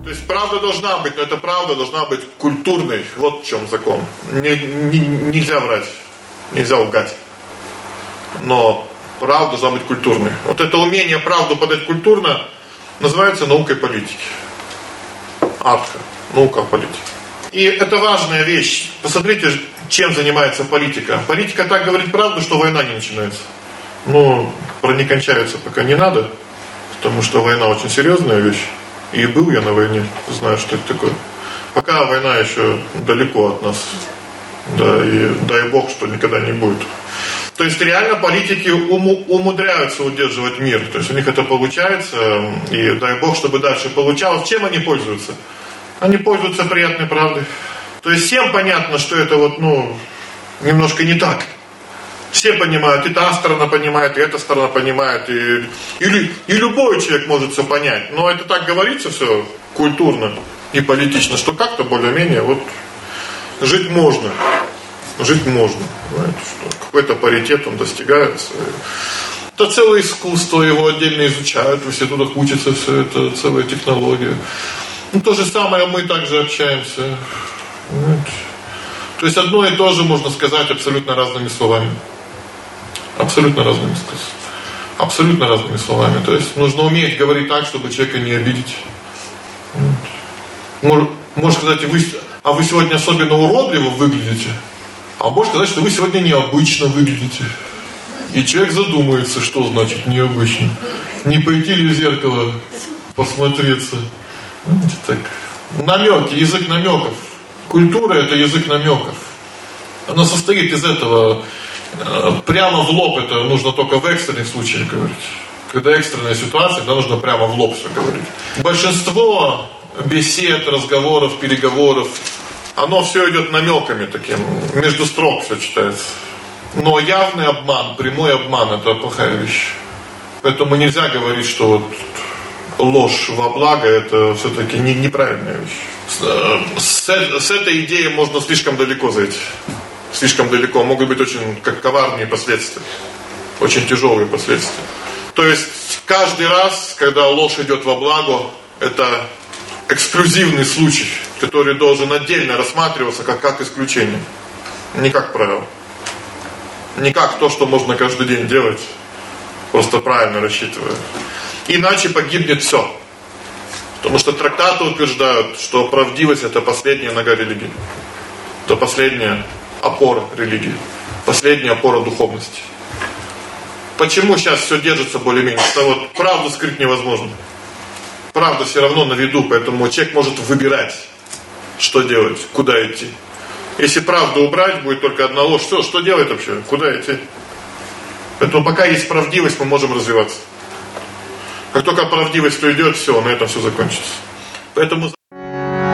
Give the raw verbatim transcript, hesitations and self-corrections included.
То есть правда должна быть, но эта правда должна быть культурной. Вот в чем закон. Не, не, нельзя врать, нельзя лгать. Но правда должна быть культурной. Вот это умение правду подать культурно называется наукой политики. Арка. Наука о политике. И это важная вещь. Посмотрите, чем занимается политика. Политика так говорит правду, что война не начинается. Ну, про не кончается пока не надо, потому что война очень серьезная вещь. И был я на войне, знаю, что это такое. Пока война еще далеко от нас. Да, и дай Бог, что никогда не будет. То есть реально политики уму, умудряются удерживать мир. То есть у них это получается. И дай Бог, чтобы дальше получалось. Чем они пользуются? Они пользуются приятной правдой. То есть всем понятно, что это вот, ну, немножко не так. Все понимают, и та сторона понимает, и эта сторона понимает, и, и, и любой человек может все понять. Но это так говорится все культурно и политично, что как-то более-менее вот жить можно. Жить можно. Знаете, что какой-то паритет он достигается. Это целое искусство, его отдельно изучают, в институтах учатся все это, целая технология. Ну, то же самое мы также общаемся. Знаете. То есть одно и то же можно сказать абсолютно разными словами. Абсолютно разными сказать. Абсолютно разными словами. То есть нужно уметь говорить так, чтобы человека не обидеть. Можно сказать, вы, а вы сегодня особенно уродливо выглядите. А можно сказать, что вы сегодня необычно выглядите. И человек задумается, что значит необычно. Не пойти ли в зеркало посмотреться. Так. Намеки, язык намеков. Культура – это язык намеков. Она состоит из этого. Прямо в лоб это нужно только в экстренных случаях говорить. Когда экстренная ситуация, да, нужно прямо в лоб все говорить. Большинство бесед, разговоров, переговоров, оно все идет намеками таким, между строк все читается. Но явный обман, прямой обман – это плохая вещь. Поэтому нельзя говорить, что вот ложь во благо – это все-таки не, неправильная вещь. С, с этой идеей можно слишком далеко зайти. Слишком далеко. Могут быть очень как коварные последствия. Очень тяжелые последствия. То есть каждый раз, когда ложь идет во благо, это эксклюзивный случай, который должен отдельно рассматриваться как, как исключение. Не как правило. Не как то, что можно каждый день делать, просто правильно рассчитывая. Иначе погибнет все. Потому что трактаты утверждают, что правдивость – это последняя нога религии. Это последняя опора религии. Последняя опора духовности. Почему сейчас все держится более-менее? Потому что вот правду скрыть невозможно. Правда все равно на виду, поэтому человек может выбирать, что делать, куда идти. Если правду убрать, будет только одна ложь. Все, что делать вообще? Куда идти? Поэтому пока есть правдивость, мы можем развиваться. Как только правдивость уйдет, все, на этом все закончится. Поэтому